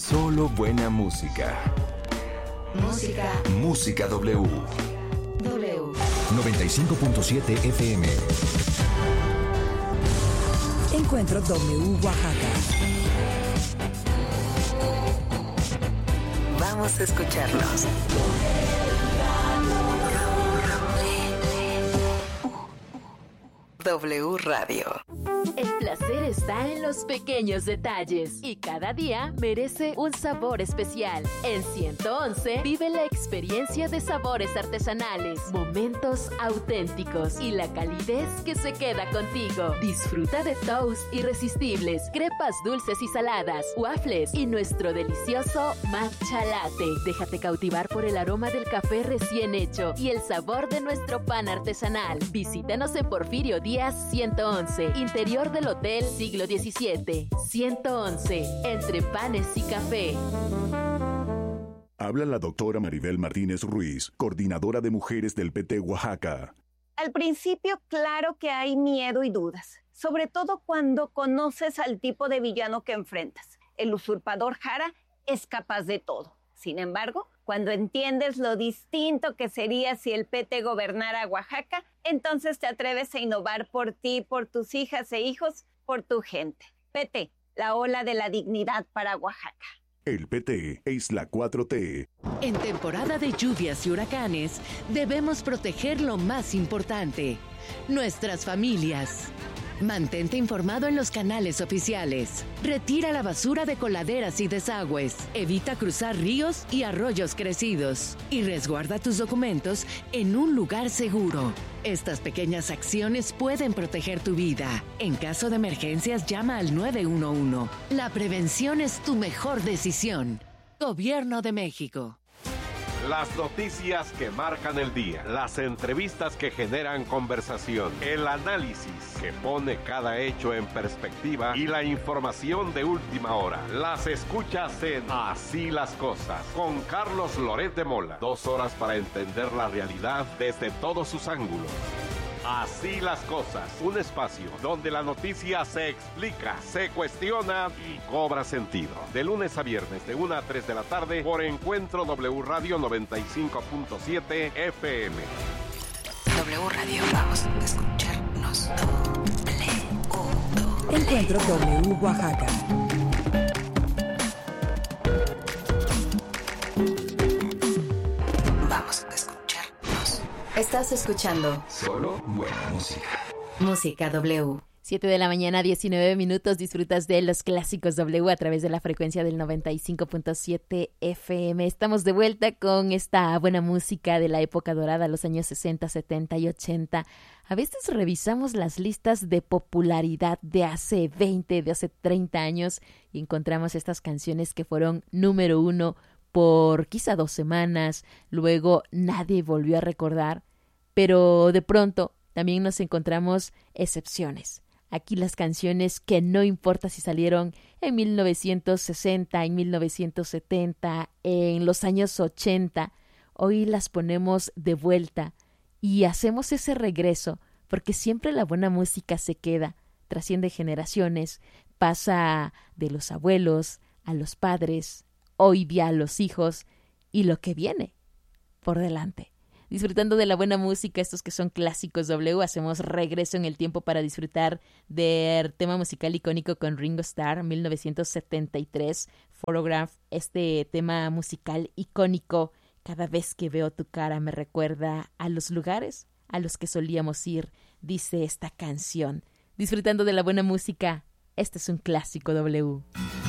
Solo buena música. Música W. 95.7 FM. Encuentro W Oaxaca. Vamos a escucharlos. W Radio. El placer está en los pequeños detalles y cada día merece un sabor especial. En 111 vive la experiencia de sabores artesanales, momentos auténticos y la calidez que se queda contigo. Disfruta de toast irresistibles, crepas dulces y saladas, waffles y nuestro delicioso matcha latte. Déjate cautivar por el aroma del café recién hecho y el sabor de nuestro pan artesanal. Visítanos en Porfirio Díaz 111, interior del Hotel Siglo XVII. 111, entre panes y café. Habla la doctora Maribel Martínez Ruiz, coordinadora de mujeres del PT Oaxaca. Al principio, claro que hay miedo y dudas, sobre todo cuando conoces al tipo de villano que enfrentas. El usurpador Jara es capaz de todo. Sin embargo, cuando entiendes lo distinto que sería si el PT gobernara Oaxaca, entonces te atreves a innovar por ti, por tus hijas e hijos, por tu gente. PT, la ola de la dignidad para Oaxaca. El PT es la 4T. En temporada de lluvias y huracanes, debemos proteger lo más importante, nuestras familias. Mantente informado en los canales oficiales. Retira la basura de coladeras y desagües. Evita cruzar ríos y arroyos crecidos. Y resguarda tus documentos en un lugar seguro. Estas pequeñas acciones pueden proteger tu vida. En caso de emergencias, llama al 911. La prevención es tu mejor decisión. Gobierno de México. Las noticias que marcan el día, las entrevistas que generan conversación, el análisis que pone cada hecho en perspectiva y la información de última hora. Las escuchas en Así las Cosas, con Carlos Loret de Mola. 2 horas para entender la realidad desde todos sus ángulos. Así las Cosas, un espacio donde la noticia se explica, se cuestiona y cobra sentido. De lunes a viernes, de 1 a 3 de la tarde, por Encuentro W Radio 95.7 FM. W Radio, vamos a escucharnos. Encuentro W Oaxaca. Vamos a escucharnos. Estás escuchando Solo buena música. Música W. 7 de la mañana, 19 minutos. Disfrutas de los clásicos W a través de la frecuencia del 95.7 FM. Estamos de vuelta con esta buena música de la época dorada, los años 60, 70 y 80. A veces revisamos las listas de popularidad de hace 20, de hace 30 años y encontramos estas canciones que fueron número 1 por quizá 2 semanas. Luego nadie volvió a recordar, pero de pronto también nos encontramos excepciones. Aquí las canciones que no importa si salieron en 1960, en 1970, en los años 80, hoy las ponemos de vuelta y hacemos ese regreso porque siempre la buena música se queda, trasciende generaciones, pasa de los abuelos a los padres, hoy día a los hijos y lo que viene por delante. Disfrutando de la buena música, estos que son clásicos W, hacemos regreso en el tiempo para disfrutar del tema musical icónico con Ringo Starr, 1973, Photograph, este tema musical icónico. Cada vez que veo tu cara me recuerda a los lugares a los que solíamos ir, dice esta canción. Disfrutando de la buena música, este es un clásico W.